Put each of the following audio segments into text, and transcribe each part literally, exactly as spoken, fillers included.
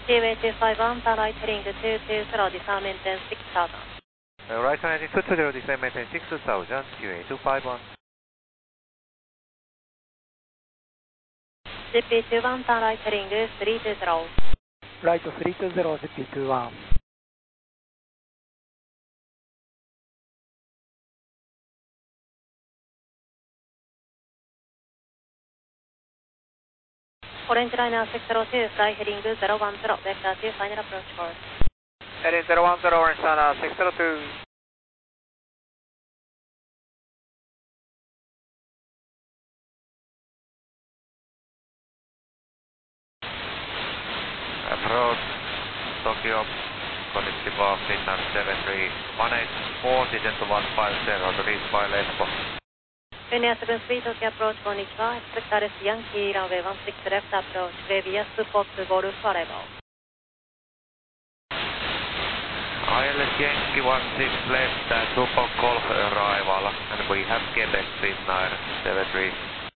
Seaway two five one, Starlight heading two two zero, descent maintain six thousand. Uh, right one heading two two zero, descent maintain six thousand, Seaway two five one. G P two one, Starlight heading three two zero. Right three two zero, G P two one. Orange liner six zero two, fly heading zero one zero, vector two, final approach course. Heading zero one zero, orange liner six zero two. Approach Tokyo, connectible, Finland seven three one eight four, descent to one five zero to reach by Lesbo. Finnair seven three, Tokyo approach, konnichiwa, expect R S Yankee, runway one six left approach, previous Fox Golf arrival. I L S Yankee one six left at Tupac Golf arrival, and we have Quebec Finnair seven three.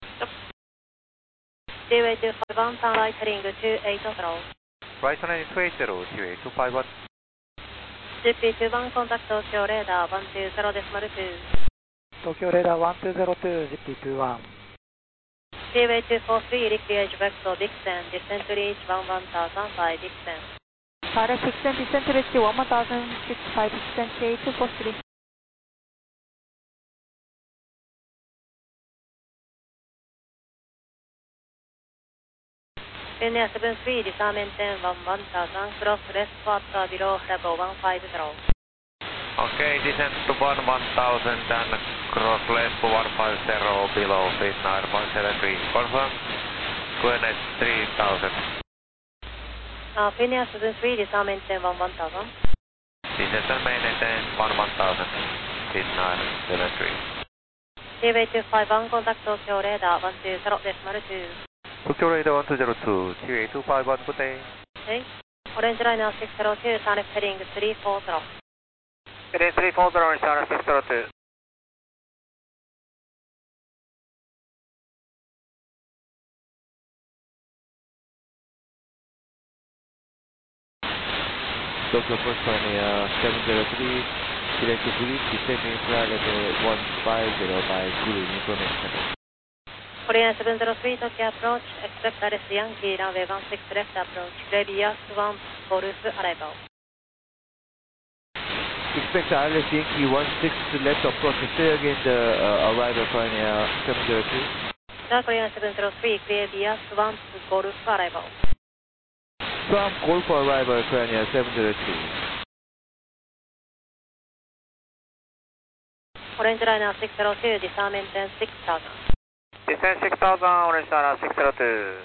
Seaway two five one, Starlight heading two eight zero. Right one heading two eight zero, Seaway two five one. G P two one, contact Tokyo radar one two zero decimal two. Tokyo radar one two zero two, G P two one. Seaway two four three, Liquid Vector Vixen, descent to reach one one thousand five Vixen. Direct Vixen, descent to reach one thousand sixty-five Vixen, C A two four three. Finnair seven three, descent maintain one one thousand, cross left quarter below level one five zero. Okay, descent to one one thousand and cross left one five zero below Finnair one seven three. Confirm, coordinate three thousand. Uh, Finnair seven three, descent maintain one one thousand. Descent and maintain one one thousand, Finnair seven three. Seaway two five one, contact Tokyo radar one two zero decimal two. Tokyo radar one two zero two, Seaway two five one, good day. Okay. Orange liner six zero two, Sunny heading three four zero. Heading three four zero, orange liner six zero two. Tokyo First Pioneer seven zero three, direct to Greece, descending flight level one five zero by Guru information. Korean seven zero three, Tokyo approach, expect R S Yankee, runway one six left approach, previous one Golf arrival. Expect R L S Yankee one six left approach, say again the uh, arrival Pioneer seven zero two. South Korean seven zero three, previous one Golf arrival. From Golf arrival Pioneer seven zero two. Orange liner six zero two, descent maintain six thousand. Descent six thousand, orange liner six zero two.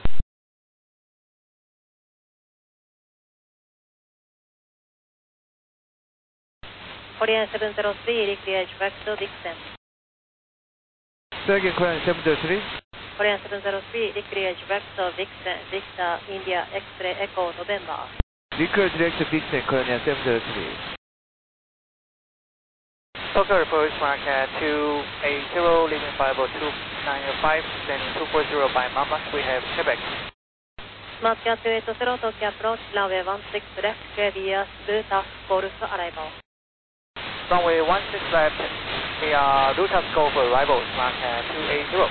Korean seven zero three, Liquid Vector Vixen. Say again Korean seven zero three. Korean seven zero three, Liquid Vector Vixen, Victor India X-ray Echo November. Liquid direct to Vixen, Korean seven zero three. Tokyo approach mark at two eight zero, leaving five oh two nine five, descending two four zero by Mama, we have Quebec. Smart Cat two eight zero, Tokyo approach, runway one six left, previous Lutas Golf arrival. Runway one six left, we are Lutas Golf arrival, mark at two eight zero.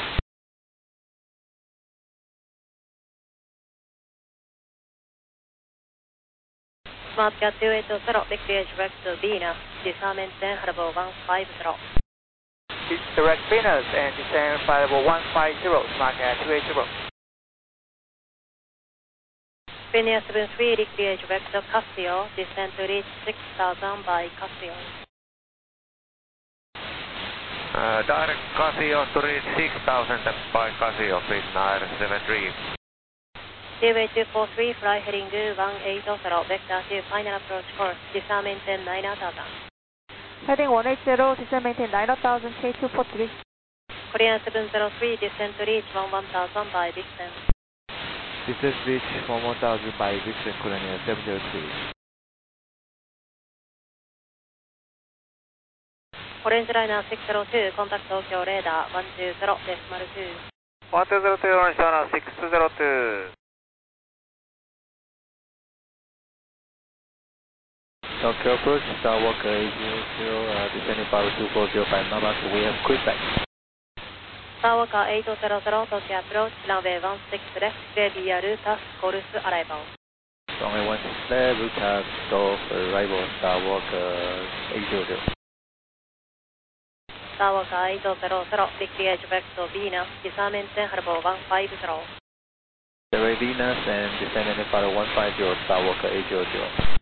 Smart Cat two eight zero, Liquid Vector Venus, descent maintain level one five zero. Direct Venus and descend five one five zero, mark at two eight zero. Finnair seven three, Liquid Vector Casio, descent to reach six thousand by Casio. Uh, direct Casio to reach six thousand by Casio, Finnair seven three. Seaway two four three, fly heading one eight zero, vector two, final approach course, descent maintain nine thousand. Heading one eight zero, descent maintain nine thousand, C A two four three. Korean seven zero three, descent to reach one one thousand by Vixen. Descent reach one one thousand by Vixen, Korean seven zero three. Orange liner six zero two, contact Tokyo radar one two zero decimal two. one two zero two, orange liner six zero two. Tokyo approach, Starwalker eight hundred, uh, descending power two four zero by Mama, so we have quick back. Starwalker eight hundred, Tokyo approach, runway one six left, clear via Rutas, Golf arrival. Runway one six left, Rutas, Golf arrival, Starwalker eight hundred. Starwalker eight hundred, weekly edge vector Venus, disarmament harbour one five zero. Survey Venus and descending power one five zero, Starwalker eight hundred.